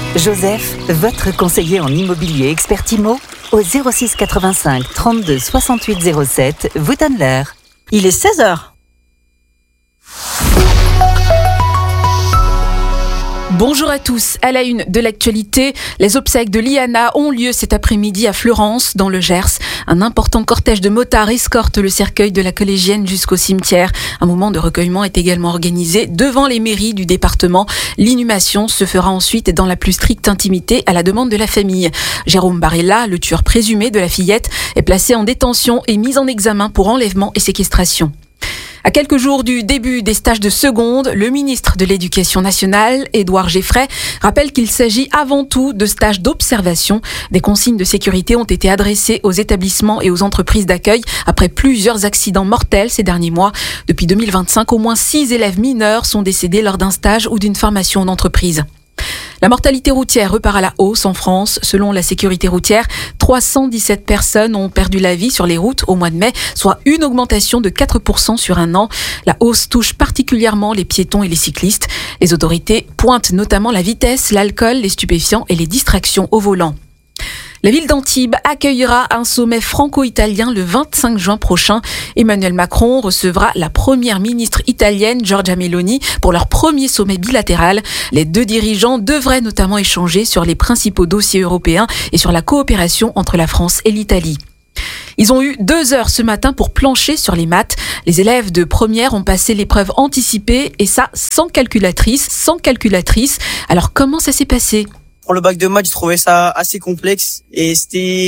Joseph, votre conseiller en immobilier expert IMO, au 06 85 32 68 07, vous donne l'heure. Il est 16h. Bonjour à tous. À la une de l'actualité, les obsèques de Liana ont lieu cet après-midi à Fleurance, dans le Gers. Un important cortège de motards escorte le cercueil de la collégienne jusqu'au cimetière. Un moment de recueillement est également organisé devant les mairies du département. L'inhumation se fera ensuite dans la plus stricte intimité à la demande de la famille. Jérôme Barella, le tueur présumé de la fillette, est placé en détention et mis en examen pour enlèvement et séquestration. À quelques jours du début des stages de seconde, le ministre de l'Éducation nationale, Édouard Geffray, rappelle qu'il s'agit avant tout de stages d'observation. Des consignes de sécurité ont été adressées aux établissements et aux entreprises d'accueil après plusieurs accidents mortels ces derniers mois. Depuis 2025, au moins 6 élèves mineurs sont décédés lors d'un stage ou d'une formation en entreprise. La mortalité routière repart à la hausse en France. Selon la sécurité routière, 317 personnes ont perdu la vie sur les routes au mois de mai, soit une augmentation de 4% sur un an. La hausse touche particulièrement les piétons et les cyclistes. Les autorités pointent notamment la vitesse, l'alcool, les stupéfiants et les distractions au volant. La ville d'Antibes accueillera un sommet franco-italien le 25 juin prochain. Emmanuel Macron recevra la première ministre italienne, Giorgia Meloni, pour leur premier sommet bilatéral. Les deux dirigeants devraient notamment échanger sur les principaux dossiers européens et sur la coopération entre la France et l'Italie. Ils ont eu 2 heures ce matin pour plancher sur les maths. Les élèves de première ont passé l'épreuve anticipée et ça sans calculatrice. Alors comment ça s'est passé ? Pour le bac de maths, je trouvais ça assez complexe et c'était